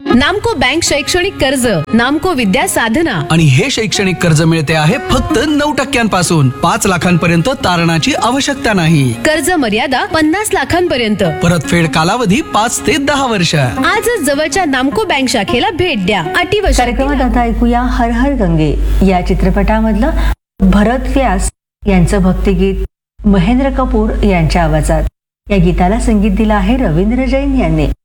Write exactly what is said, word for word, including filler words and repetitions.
नामको बँक शैक्षणिक कर्ज, नामको विद्या साधना. आणि हे शैक्षणिक कर्ज मिळते आहे फक्त नऊ टक्क्यांपासून. पाच लाखांपर्यंत तारणाची आवश्यकता नाही. कर्ज मर्यादा पन्नास लाखांपर्यंत. परतफेड कालावधी पाच ते दहा वर्ष. आजच जवळच्या नामको बँक शाखेला भेट द्या. अटी व कार्यक्रमात आता ऐकूया हर हर गंगे या चित्रपटामधलं भरत व्यास यांचं भक्तिगीत महेंद्र कपूर यांच्या आवाजात. या गीताला संगीत दिलं आहे रवींद्र जैन यांनी.